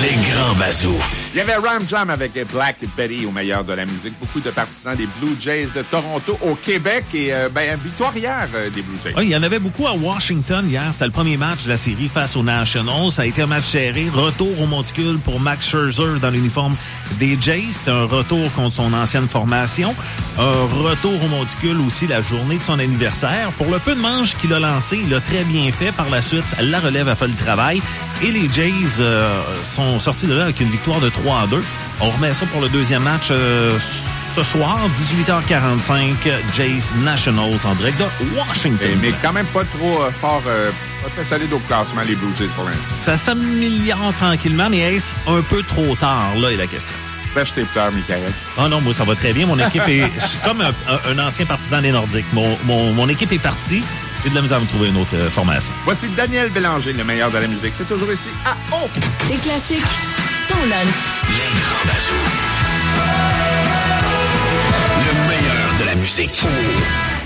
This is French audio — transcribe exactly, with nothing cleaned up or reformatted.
Les grands bazous. Il y avait Ram Jam avec Black Betty au meilleur de la musique. Beaucoup de partisans des Blue Jays de Toronto au Québec et euh, ben, victoire hier euh, des Blue Jays. Oui, il y en avait beaucoup à Washington hier. C'était le premier match de la série face aux Nationals. Ça a été un match serré. Retour au monticule pour Max Scherzer dans l'uniforme des Jays. C'était un retour contre son ancienne formation. Un retour au monticule aussi la journée de son anniversaire. Pour le peu de manches qu'il a lancé, il a très bien fait. Par la suite, la relève a fait le travail. Et les Jays euh, sont sortis de là avec une victoire de trois à deux. On remet ça pour le deuxième match euh, ce soir, dix-huit heures quarante-cinq, Jays Nationals en direct de Washington. Et, mais quand même pas trop euh, fort, euh, pas très solide au classement, les Blue Jays pour l'instant. Ça s'améliore tranquillement, mais est-ce un peu trop tard? Là est la question. Sèche tes pleurs, Michael. Ah non, moi, ça va très bien. Mon équipe est... Je suis comme un, un, un ancien partisan des Nordiques. Mon, mon, mon équipe est partie. J'ai de la misère à me trouver une autre euh, formation. Voici Daniel Bélanger, le meilleur de la musique. C'est toujours ici à O. Des classiques, ton lunch. Les grands bazous. Le meilleur de la musique.